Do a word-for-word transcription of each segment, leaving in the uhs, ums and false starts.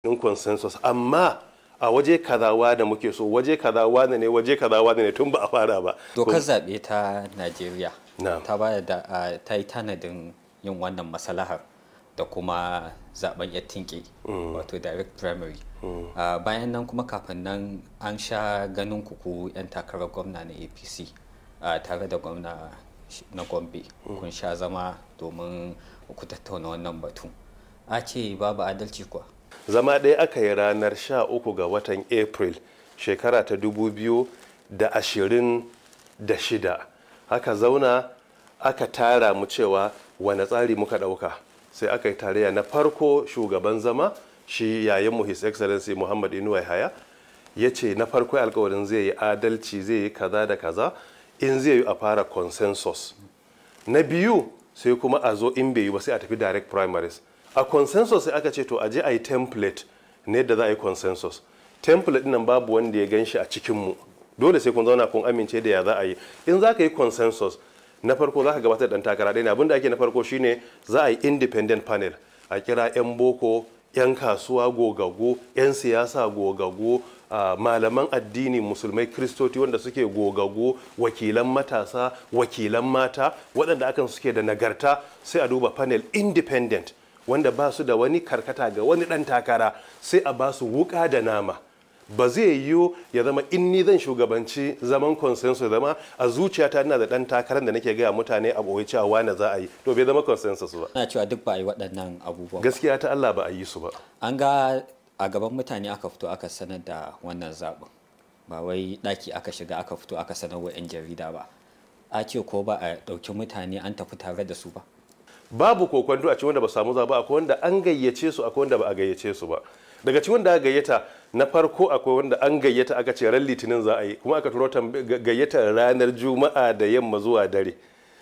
in consensus amma a waje kazawa da muke so waje kazawa ne waje kazawa ne tun ba a fara ba. Dokar zaɓe ta Najeriya Na'am. ta ba da a, ta yi tanadin yin wannan masalahar da kuma zaben ya tinke wato direct primary. A, bayan nan kuma kafin nan an sha ganin kuku 'yan takarar gwamna na A P C a, tare da gwamna na Gombe kun sha zama domin ku tattauna wannan batu. A ce babu adalci kuwa. Zama ɗaya aka yi ranar sha uku ga watan April shekara ta dubu biyu da ashirin da shida. Haka zauna aka tara mu cewa wane tsari muka ɗauka. Sai aka yi tarayya na farko shugaban zama shi yayin His Excellency Muhammad Inuwa Yahaya ya ce na farko alkawarin zai yi adalci zai yi kaza da kaza in zai yi a fara consensus. Na biyu sai kuma a zo in bai yi ba sai a tafi direct primaries. A consensus sai aka ce to aje a yi template ne da za a yi consensus. Template nan babu wanda ya gan shi a cikinmu. Dole sai kun zauna kun amince da ya za a yi. In za ka yi consensus na farko za ka gabatar da ɗan takara ɗaya ne. Abin da ake na farko shine za a yi independent panel. A kira 'yan boko, 'yan kasuwa gogaggo, 'yan siyasa gogaggo, uh, malaman addini musulmai kristoti wanda suke gogaggo, wakilan matasa, wakilan mata, waɗanda akan suke da nagarta sai a duba panel independent. Wanda ba su da wani karkata ga wani ɗan takara sai a ba su wuƙa da nama. Ba zai yiwu ya zama in ni zan shugabanci zaman consensus zama a zuciyata ina da ɗan takarar da nake gaya mutane a ɓoye cewa wane za a yi to bai zama consensus ba. Ana cewa duk ba a yi waɗannan abubuwan. Gaskiya ta Allah ba a yi su ba. An ga a gaban mutane aka fito aka sanar da wannan zaɓin. Ba wai ɗaki aka shiga aka fito aka sanar wa 'yan jarida ba. A ce ko ba a ɗauki mutane an tafi tare da su ba. Babu kokwanto a cikin wanda ba samu zaba akwai wanda an gayyace su akwai wanda ba a gayyace su ba. Daga cikin wanda aka gayyata na farko akwai wanda an gayyata aka ce ran litinin za a yi kuma aka turo gayyata ranar juma'a da yamma zuwa dare.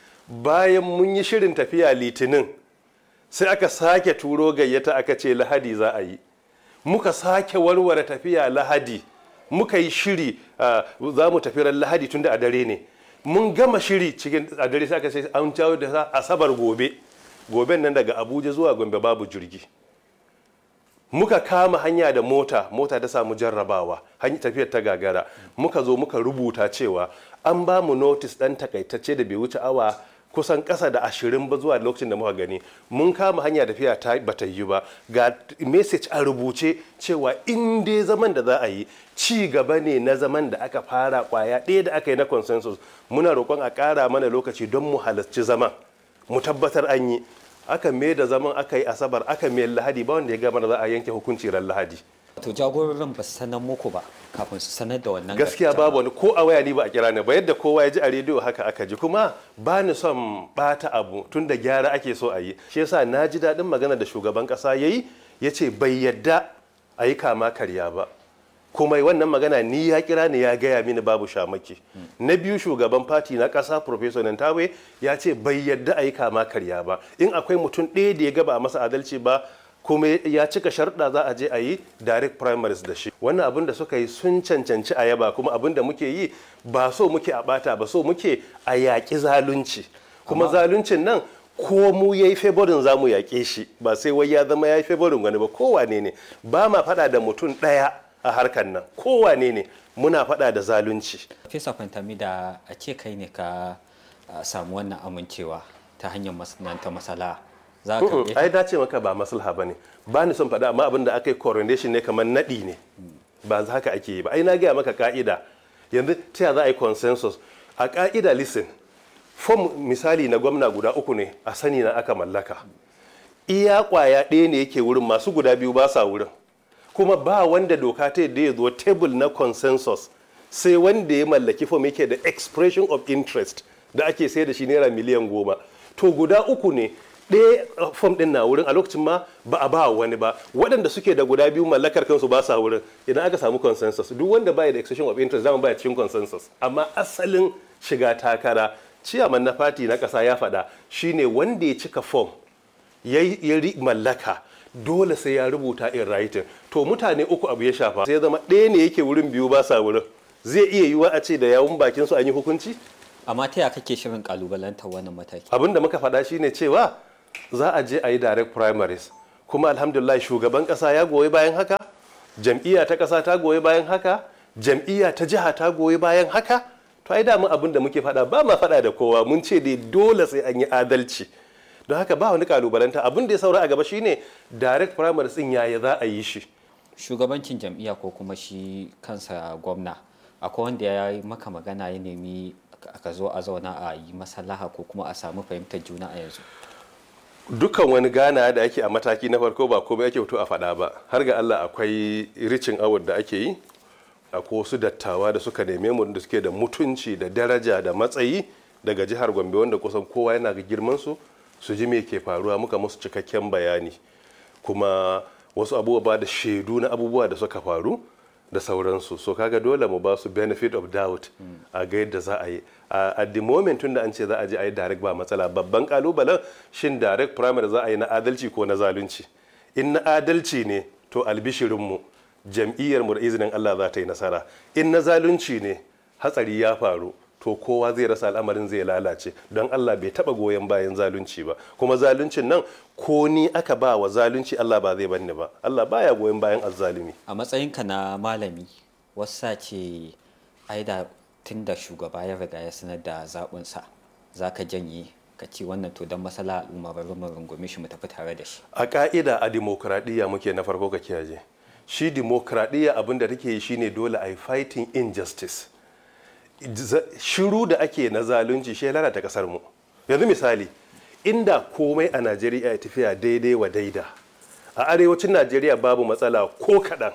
Bayan mun yi shirin tafiya litinin sai aka sake turo gayyata aka ce lahadi za a yi. Muka sake warware tafiya lahadi muka yi shiri uh, za mu tafi ran lahadi tunda a dare ne. Mun gama shiri cikin a dare sai aka ce an cawo da asabar gobe. Goben nan daga Abuja zuwa Gombe babu jirgi. Muka kama hanya da mota, mota ta samu jarrabawa, hanyar tafiyar ta gagara. Muka zo muka rubuta cewa an ba mu notice ɗan takaitacce da bai wuce awa kusan ƙasa da ashirin ba zuwa lokacin da muka gani. Mun kama hanya tafiya ta bata yi ba. Ga message a rubuce cewa in dai zaman da za a yi ci gaba ne na zaman da aka fara kwaya ɗaya da aka yi na consensus. Muna roƙon a ƙara mana lokaci don mu halarci zaman. Mu tabbatar an yi. Aka mai da zaman aka yi asabar aka mai lahadi ba wanda ya gama da za a yanke hukunci ran lahadi. To jagororin ba su sanar muku ba kafin su sanar da wannan gaskiya babu wani ko a waya ni ba a kira ni ba yadda kowa ya ji a rediyo haka aka ji kuma ba ni son bata abu tun da gyara ake so a yi shi yasa na ji daɗin magana da shugaban ƙasa ya yi ya ce bai yadda a yi kama karya ba kuma wannan magana ni ya kira ni ya gaya mini babu shamaki. Na biyu shugaban fati na ƙasa Professor Nantawe ya ce bai yadda a yi kama karya ba in akwai mutum ɗaya da ya gaba a masa adalci ba kuma ya cika sharuɗa za a je a yi direct primaries da shi. Wannan abin da suka yi sun cancanci a yaba kuma abin da muke yi ba so muke a ɓata ba so muke a yaƙi zalunci kuma zaluncin nan ko mu ya yi favorin za mu yaƙe shi ba sai wai ya zama ya yi favorin wani ba kowane ne ba ma faɗa da mutum ɗaya a harkar nan kowane ne muna faɗa da zalunci. Fesa Fantami da a ce kai ne ka samu wannan amincewa ta hanyar masana'anta masala za ka mm ai dace maka ba maslaha bane ba ni son faɗa amma abin da aka yi coronation ne kamar naɗi ne ba za haka ake yi ba ai na gaya maka ka'ida yanzu ta za a yi consensus a ka'ida listen form misali na gwamna guda uku ne a sani na aka mallaka iya kwaya ɗaya ne yake wurin masu guda biyu ba sa wurin kuma ba wanda doka ta yadda ya zo table na consensus sai wanda ya mallaki form yake da expression of interest da ake sai da shi naira miliyan goma to guda uku ne ɗaya form ɗin na wurin a lokacin ma ba a ba wani ba waɗanda suke da guda biyu mallakar kansu ba sa wurin idan aka samu consensus duk wanda baya da expression of interest zama baya cikin consensus amma asalin shiga takara ciyaman na fati na ƙasa ya faɗa shine wanda ya cika form ya mallaka dole sai ya rubuta in writing to mutane uku abu ya shafa sai ya zama ɗaya ne yake wurin biyu ba sa wurin zai iya yiwa a ce da yawun bakin su an yi hukunci amma ta ya kake shirin kalubalantar wannan mataki abin da muka faɗa shine cewa za a je a yi direct primaries kuma alhamdulillah shugaban ƙasa ya goyi bayan haka, jam'iyya ta ƙasa ta goyi bayan haka, jam'iyya ta jiha ta goyi bayan haka. To ai damu abin da muke faɗa ba ma faɗa da kowa, mun ce dai dole sai an yi adalci. Don haka ba wani kalubalanta, abin da ya saura a gaba shine direct primaries din yaya za a yi shi. Shugabancin jam'iyya ko kuma shi kansa gwamna, akwai wanda ya yi maka magana ya nemi ka zo a zauna a yi maslaha ko kuma a samu fahimtar juna a yanzu? Dukkan wani gana da ake a mataki na farko ba komai ake fito a faɗa ba, har ga Allah akwai ricin award da ake yi, akwai wasu dattawa da suka neme mu da suke da mutunci da daraja da matsayi daga jihar Gombe wanda kusan kowa yana ga girman su su ji me ke faruwa, muka musu cikakken bayani, kuma wasu abubuwa da shaidu na abubuwa da suka faru da sauransu. So kaga dole mu ba su benefit of doubt a ga yadda za a yi. At the moment tun da an ce za a je a yi direct ba matsala, babban kalubalen shin direct primary za a yi na adalci ko na zalunci. In na adalci ne to albishirinmu jam'iyyar mu da izinin Allah za ta yi nasara. In na zalunci ne hatsari ya faru to kowa zai rasa, al'amarin zai lalace, don Allah bai taba goyon bayan zalunci ba, kuma zaluncin nan ko ni aka ba wa zalunci Allah ba zai banni ba, Allah baya goyon bayan azzalumi. A matsayinka na malami, wasa ce ai da tun da shugaba ya riga ya sanar da zaɓinsa za ka janye ka ci wannan to don masala al'umma bari mu rungume shi mu tafi tare da shi. A ka'ida a dimokuraɗiyya muke, na farko ka kiyaye shi dimokuraɗiyya abin da take yi shine dole a yi fighting injustice. Shiru da ake na zalunci shi ya lalata kasar mu. Yanzu misali, inda komai a Najeriya ya tafiya daidai wa daida, a arewacin Najeriya babu matsala ko kaɗan,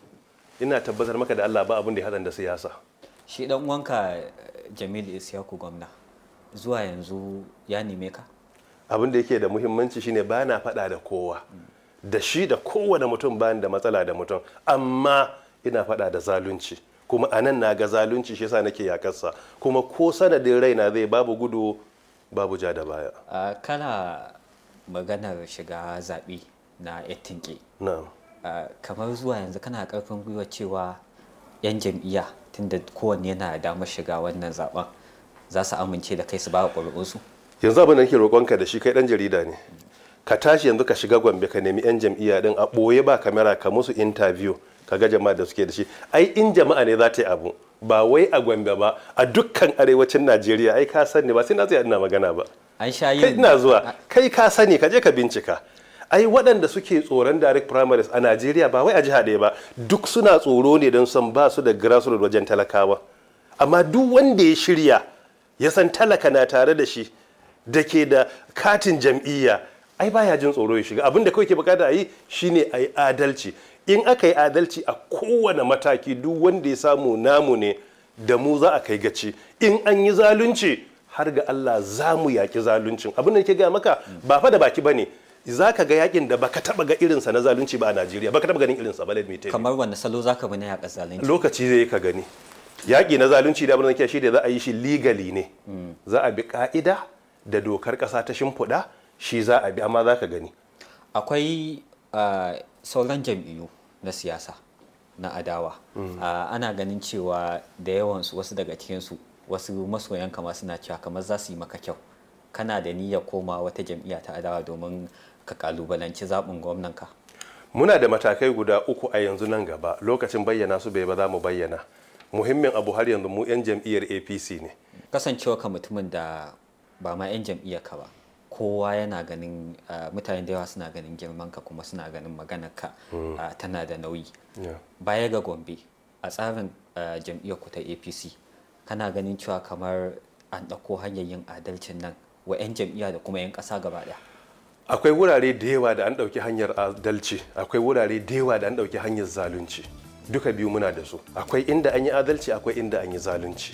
ina tabbatar maka da Allah ba abin da ya haɗa da siyasa. Shi dan uwanka Jamilu Isyaku gwamna zuwa yanzu ya neme ka? Abin da yake da muhimmanci shine ba na faɗa da kowa, da shi da kowane mutum bayan da matsala da mutum, amma ina faɗa da zalunci, kuma a nan na ga zalunci shi yasa nake yakarsa, kuma ko sanadin raina zai babu gudu babu ja da baya. Uh, kana maganar shiga zaɓe na yattinke. Na'am. Uh, kamar zuwa yanzu kana ƙarfin gwiwa cewa 'yan jam'iyya tunda kowanne yana da damar shiga wannan zaben za su amince da kai su ba ƙuri'unsu? Yanzu abin da nake roƙonka da shi, kai ɗan jarida ne, ka tashi yanzu ka shiga Gombe ka nemi 'yan jam'iyya din a ɓoye ba kamera ka musu interview ka ga jama'a da suke da shi. Ai in jama'a ne za ta yi abu, ba wai a Gombe ba, a dukkan arewacin Najeriya. Ai ka sani, ba sai na tsaya ina magana ba, an sha yin kai ina zuwa, kai ka sani, ka je ka bincika. Ai waɗanda suke tsoron direct primaries a Najeriya ba wai a jiha ɗaya ba, duk suna tsoro ne don san ba su da grassroots wajen talakawa. Amma duk wanda ya shirya ya san talaka na tare da shi da ke da katin jam'iyya, ai baya jin tsoro ya shiga. Abin da kawai ke bukata a yi shine a yi adalci. In aka yi adalci a kowane mataki, duk wanda ya samu namu ne, da mu za a kai gaci. In an yi zalunci, har ga Allah za mu yaƙi zaluncin. Abin da ke gaya maka ba fa da baki ba ne, za ka ga yakin da baka taba ga irinsa na zalunci ba a Najeriya, baka taba ganin irinsa ba. Let me tell you. Kamar wanda salo za ka bi na yaƙa zalunci? Lokaci zai ka gani. Yaƙi na zalunci da abin da ke shi da za a yi shi legally ne, za a bi ka'ida da dokar ƙasa ta shimfiɗa, shi za a bi, amma za ka gani. Akwai uh, sauran jam'iyyu na siyasa na adawa. Mm. Uh, ana ganin cewa da yawansu, wasu daga cikinsu, wasu masoyan kama suna cewa kamar za su yi maka kyau. Kana da niyyar koma wata jam'iyya ta adawa domin ka kalubalanci zaɓin gwamnanka? Muna da matakai guda uku a yanzu, nan gaba lokacin bayyana su bai ba za mu bayyana. Muhimmin abu har yanzu mu 'yan jam'iyyar A P C ne. Kasancewa ka mutumin da ba ma 'yan jam'iyyar ka ba, kowa yana ganin uh, mutane da yawa suna ganin girman ka kuma suna ganin maganar ka mm. uh, tana da nauyi. Yeah. Baya ga Gombe, a tsarin uh, jam'iyyar ku ta A P C, kana ganin cewa kamar an ɗauko hanyar yin adalcin nan wa 'yan jam'iyya da kuma 'yan ƙasa gaba ɗaya? Akwai wurare da yawa da an ɗauki hanyar adalci, akwai wurare da yawa da an ɗauki hanyar zalunci. Duka biyu muna da su. Akwai inda an yi adalci, akwai inda an yi zalunci.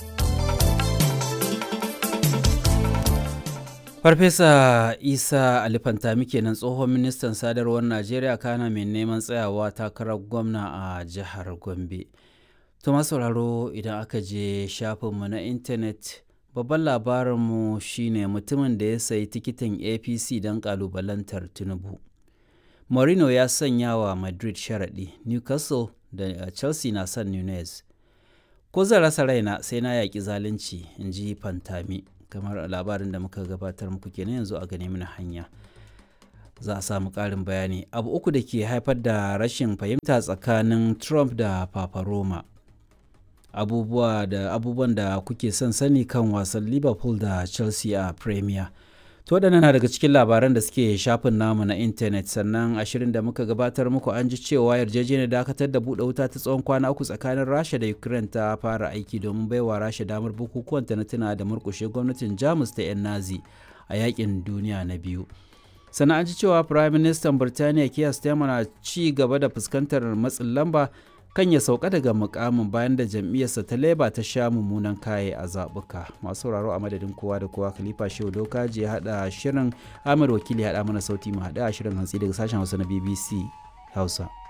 Farfesa Isa Ali Fantami kenan, tsohon ministan sadarwar Najeriya kana mai neman tsayawa takarar gwamna a jihar Gombe. To sauraro, idan aka je shafinmu na intanet, babban labarinmu shine mutumin da ya sayi tikitin A P C don kalubalantar Tinubu. Mourinho ya sanya wa Madrid sharaɗi, Newcastle da Chelsea na son Nunez. Ko zan rasa raina sai na yaƙi zalunci, in ji Fantami. Kamar labarin da muka gabatar muku kenan, yanzu a gane mana hanya. za a samu ƙarin bayani. Abu uku da ke haifar da rashin fahimta tsakanin Trump da Papa Roma. Abubuwa da abubuwan da kuke son sani kan wasan Liverpool da Chelsea a Premier. To waɗannan na daga cikin labaran da suke shafin namu na intanet. Sannan a shirin da muka gabatar muku an ji cewa yarjejeniyar dakatar da buɗe wuta ta tsawon kwana uku tsakanin Rasha da Ukraine ta fara aiki domin baiwa Rasha damar bukukuwan ta na tuna da murƙushe gwamnatin Jamus ta 'yan Nazi a yakin duniya na biyu. Sannan an ji cewa Prime Minister Birtaniya Keir Starmer na ci gaba da fuskantar matsin lamba kan ya sauka daga mukamin bayan da jam'iyyarsa ta Labour ta sha mummunan kaye a zaɓuka. Masu sauraro a madadin kowa da kowa, Khalifa Shehu Dokaji ya haɗa shirin, Ahmed Wakili ya haɗa mana sauti, mu haɗa shirin hantsi daga sashen Hausa na B B C Hausa.